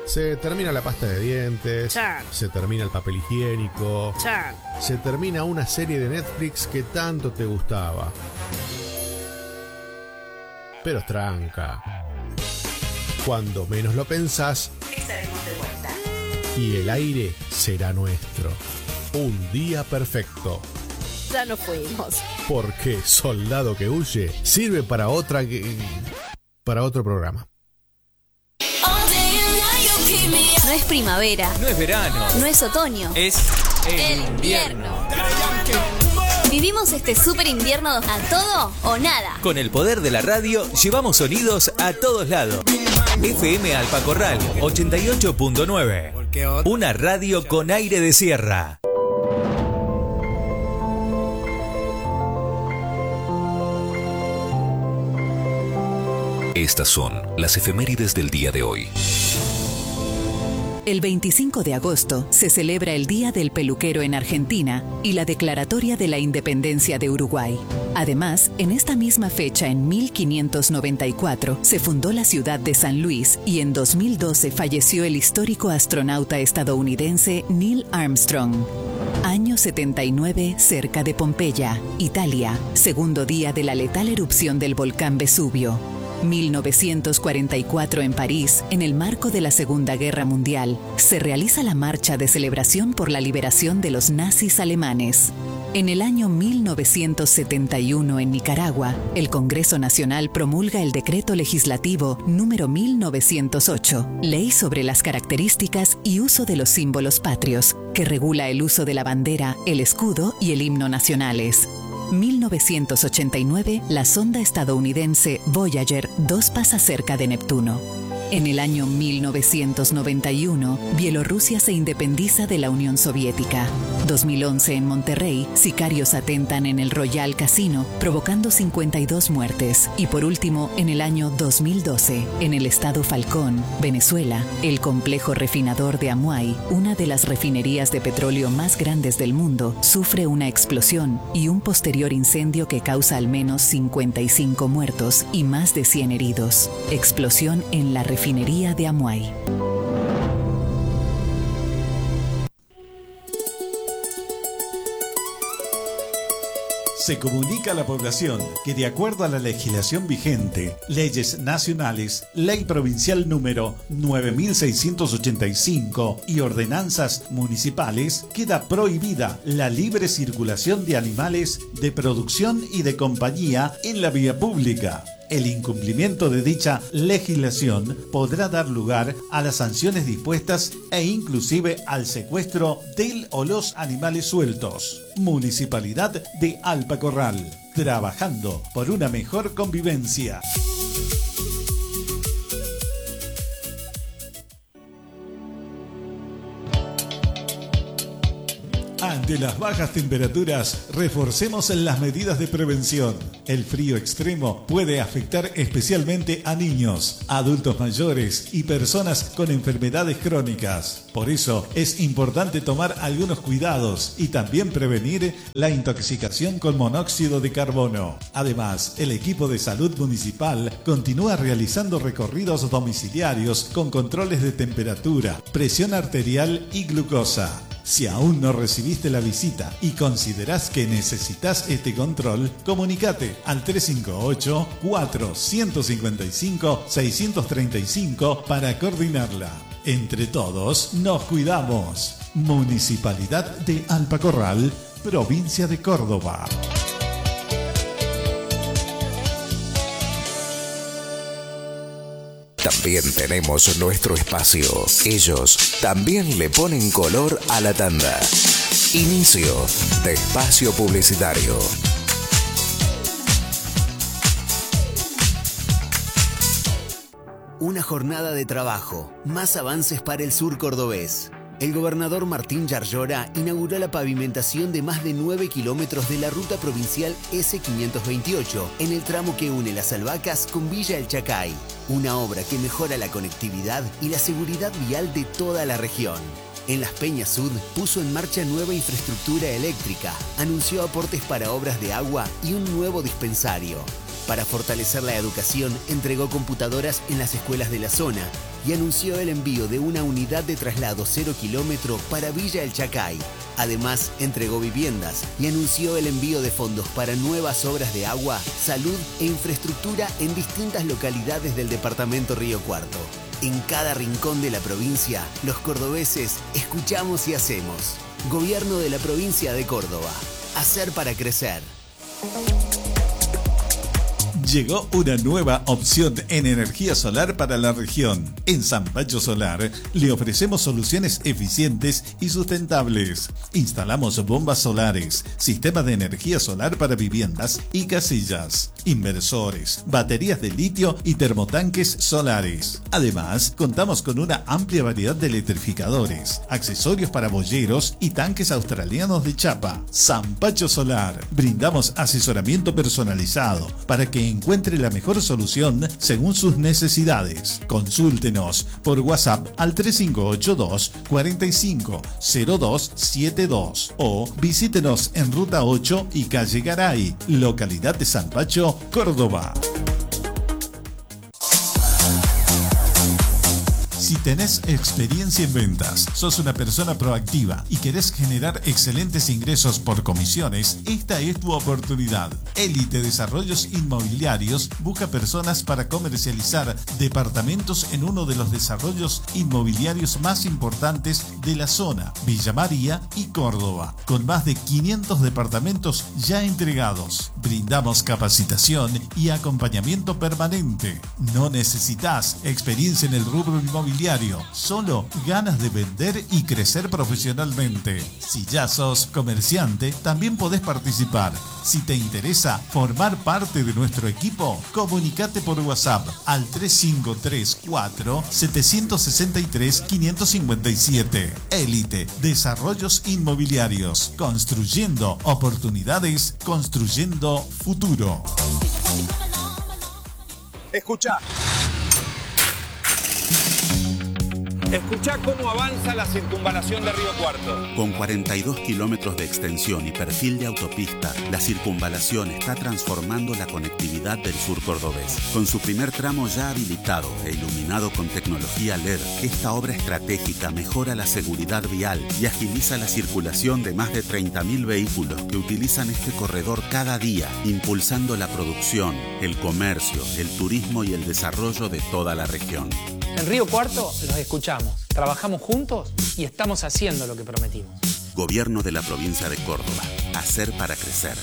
Se termina la pasta de dientes, Chan. se termina el papel higiénico, Chan. se termina una serie de Netflix que tanto te gustaba. Pero tranca. Cuando menos lo pensás, Estaremos de vuelta. y el aire será nuestro. Un día perfecto. Ya nos fuimos. Porque Soldado que huye sirve para otro programa. No es primavera, No es verano, no es otoño, es el invierno. Vivimos este super invierno a todo o nada. Con el poder de la radio, llevamos sonidos a todos lados. FM Alpacorral 88.9. Una radio con aire de sierra. Estas son las efemérides del día de hoy. El 25 de agosto se celebra el Día del Peluquero en Argentina y la Declaratoria de la Independencia de Uruguay. Además, en esta misma fecha, en 1594, se fundó la ciudad de San Luis y en 2012 falleció el histórico astronauta estadounidense Neil Armstrong. Año 79, cerca de Pompeya, Italia, segundo día de la letal erupción del volcán Vesubio. 1944 en París, en el marco de la Segunda Guerra Mundial, se realiza la marcha de celebración por la liberación de los nazis alemanes. En el año 1971 en Nicaragua, el Congreso Nacional promulga el Decreto Legislativo número 1908, Ley sobre las características y uso de los símbolos patrios, que regula el uso de la bandera, el escudo y el himno nacionales. 1989, la sonda estadounidense Voyager 2 pasa cerca de Neptuno. En el año 1991, Bielorrusia se independiza de la Unión Soviética. 2011 en Monterrey, sicarios atentan en el Royal Casino, provocando 52 muertes. Y por último, en el año 2012, en el estado Falcón, Venezuela, el complejo refinador de Amuay, una de las refinerías de petróleo más grandes del mundo, sufre una explosión y un posterior incendio que causa al menos 55 muertos y más de 100 heridos. Explosión en la refinería de Amuay. Se comunica a la población que de acuerdo a la legislación vigente, leyes nacionales, ley provincial número 9685 y ordenanzas municipales, queda prohibida la libre circulación de animales de producción y de compañía en la vía pública. El incumplimiento de dicha legislación podrá dar lugar a las sanciones dispuestas e inclusive al secuestro del o los animales sueltos. Municipalidad de Alpacorral, trabajando por una mejor convivencia. Ante las bajas temperaturas, reforcemos las medidas de prevención. El frío extremo puede afectar especialmente a niños, adultos mayores y personas con enfermedades crónicas. Por eso es importante tomar algunos cuidados y también prevenir la intoxicación con monóxido de carbono. Además, el equipo de salud municipal continúa realizando recorridos domiciliarios con controles de temperatura, presión arterial y glucosa. Si aún no recibiste la visita y considerás que necesitas este control, comunícate al 358-455-635 para coordinarla. Entre todos nos cuidamos. Municipalidad de Alpacorral, provincia de Córdoba. También tenemos nuestro espacio. Ellos también le ponen color a la tanda. Inicio de espacio publicitario. Una jornada de trabajo, más avances para el sur cordobés. El gobernador Martín Yarlora inauguró la pavimentación de más de 9 kilómetros de la ruta provincial S528 en el tramo que une Las Albahacas con Villa El Chacay. Una obra que mejora la conectividad y la seguridad vial de toda la región. En Las Peñas Sud puso en marcha nueva infraestructura eléctrica, anunció aportes para obras de agua y un nuevo dispensario. Para fortalecer la educación, entregó computadoras en las escuelas de la zona y anunció el envío de una unidad de traslado 0 kilómetro para Villa El Chacay. Además, entregó viviendas y anunció el envío de fondos para nuevas obras de agua, salud e infraestructura en distintas localidades del departamento Río Cuarto. En cada rincón de la provincia, los cordobeses escuchamos y hacemos. Gobierno de la provincia de Córdoba. Hacer para crecer. Llegó una nueva opción en energía solar para la región. En Sampacho Solar le ofrecemos soluciones eficientes y sustentables. Instalamos bombas solares, sistemas de energía solar para viviendas y casillas, inversores, baterías de litio y termotanques solares. Además, contamos con una amplia variedad de electrificadores, accesorios para boyeros y tanques australianos de chapa. Sampacho Solar. Brindamos asesoramiento personalizado para que encuentre la mejor solución según sus necesidades. Consúltenos por WhatsApp al 3582 450272 o visítenos en Ruta 8 y Calle Garay, localidad de Sampacho, Córdoba. Si tenés experiencia en ventas, sos una persona proactiva y querés generar excelentes ingresos por comisiones, esta es tu oportunidad. Élite Desarrollos Inmobiliarios busca personas para comercializar departamentos en uno de los desarrollos inmobiliarios más importantes de la zona, Villa María y Córdoba, con más de 500 departamentos ya entregados. Brindamos capacitación y acompañamiento permanente. No necesitas experiencia en el rubro inmobiliario, solo ganas de vender y crecer profesionalmente. Si ya sos comerciante, también podés participar. Si te interesa formar parte de nuestro equipo, comunicate por WhatsApp al 3534 763 557. Élite Desarrollos Inmobiliarios. Construyendo oportunidades, construyendo futuro. Escucha cómo avanza la circunvalación de Río Cuarto. Con 42 kilómetros de extensión y perfil de autopista, la circunvalación está transformando la conectividad del sur cordobés. Con su primer tramo ya habilitado e iluminado con tecnología LED, esta obra estratégica mejora la seguridad vial y agiliza la circulación de más de 30.000 vehículos que utilizan este corredor cada día, impulsando la producción, el comercio, el turismo y el desarrollo de toda la región. En Río Cuarto los escuchamos, trabajamos juntos y estamos haciendo lo que prometimos. Gobierno de la provincia de Córdoba. Hacer para crecer.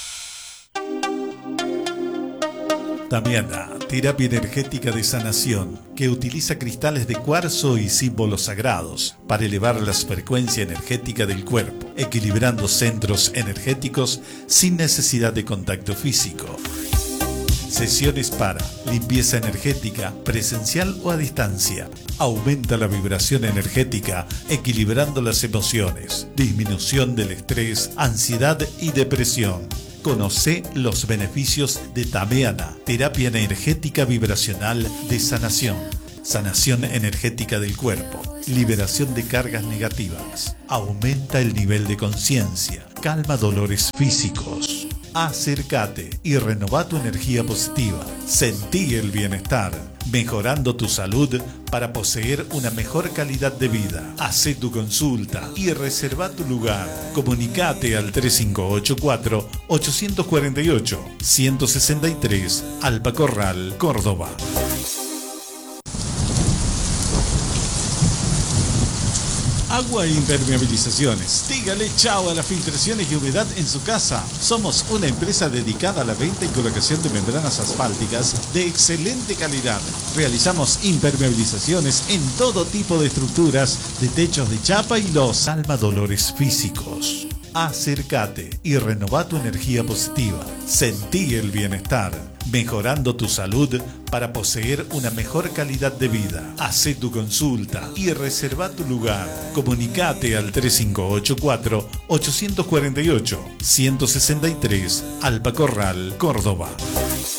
Tamiana, terapia energética de sanación, que utiliza cristales de cuarzo y símbolos sagrados para elevar la frecuencia energética del cuerpo, equilibrando centros energéticos sin necesidad de contacto físico. Sesiones para limpieza energética, presencial o a distancia. Aumenta la vibración energética, equilibrando las emociones. Disminución del estrés, ansiedad y depresión. Conoce los beneficios de Tamiana, terapia energética vibracional de sanación. Sanación energética del cuerpo, liberación de cargas negativas, aumenta el nivel de conciencia, calma dolores físicos. Acércate y renová tu energía positiva. Sentí el bienestar, mejorando tu salud para poseer una mejor calidad de vida. Hacé tu consulta y reserva tu lugar. Comunicate al 3584-848-163, Alpa Corral, Córdoba. Agua e impermeabilizaciones. Dígale chao a las filtraciones y humedad en su casa. Somos una empresa dedicada a la venta y colocación de membranas asfálticas de excelente calidad. Realizamos impermeabilizaciones en todo tipo de estructuras, de techos de chapa y los calma dolores físicos. Acércate y renová tu energía positiva. Sentí el bienestar, mejorando tu salud para poseer una mejor calidad de vida. Hacé tu consulta y reserva tu lugar. Comunicate al 3584-848-163, Alpa Corral, Córdoba.